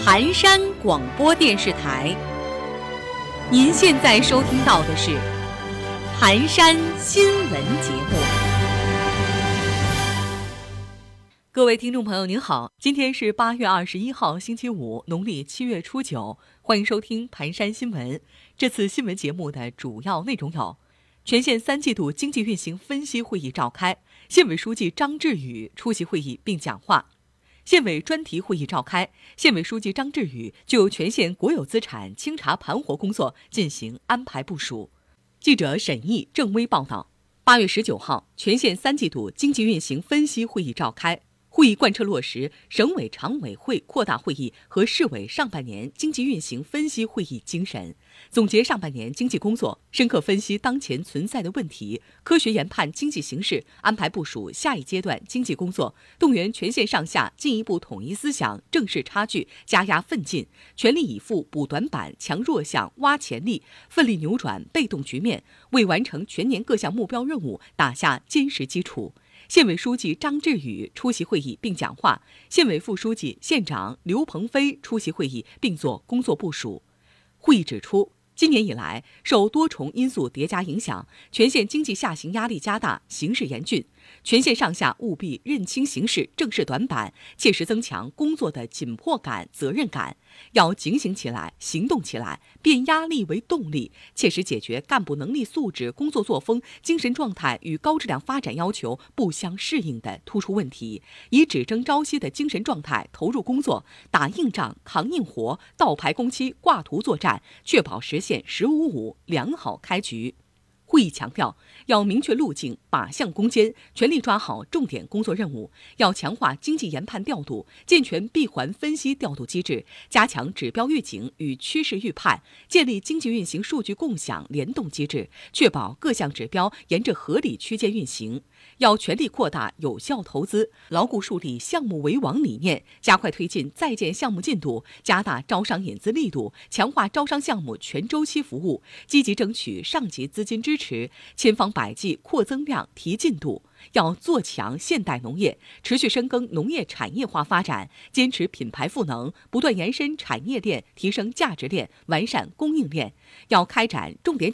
盘山广播电视台，您现在收听到的是盘山新闻节目。各位听众朋友您好，今天是8月21号星期五，农历7月初9，欢迎收听盘山新闻。这次新闻节目的主要内容有：全县3季度经济运行分析会议召开，县委书记张志宇出席会议并讲话。县委专题会议召开，县委书记张志宇就全县国有资产清查盘活工作进行安排部署。记者沈毅、郑威报道。8月19号，全县3季度经济运行分析会议召开。会议贯彻落实省委常委会扩大会议和市委上半年经济运行分析会议精神，总结上半年经济工作，深刻分析当前存在的问题，科学研判经济形势，安排部署下一阶段经济工作，动员全县上下进一步统一思想，正视差距，加压奋进，全力以赴补短板、强弱项、挖潜力，奋力扭转被动局面，为完成全年各项目标任务打下坚实基础。县委书记张志宇出席会议并讲话，县委副书记、县长刘鹏飞出席会议并做工作部署。会议指出，今年以来，受多重因素叠加影响，全县经济下行压力加大，形势严峻。全县上下务必认清形势，正视短板，切实增强工作的紧迫感、责任感。要警醒起来，行动起来，变压力为动力，切实解决干部能力素质、工作作风、精神状态与高质量发展要求不相适应的突出问题，以只争朝夕的精神状态投入工作，打硬仗、扛硬活，倒排工期、挂图作战，确保实现“10-5-5”良好开局。会议强调，要明确路径，靶向攻坚，全力抓好重点工作任务；要强化经济研判调度，健全闭环分析调度机制，加强指标预警与趋势预判，建立经济运行数据共享联动机制，确保各项指标沿着合理区间运行。要全力扩大有效投资，牢固树立项目为王理念，加快推进在建项目进度，加大招商引资力度，强化招商项目全周期服务，积极争取上级资金支持，千方百计扩增量、提进度。要做强现代农业，持续深耕农业产业化发展，坚持品牌赋能，不断延伸产业链，提升价值链，完善供应链。要开展重点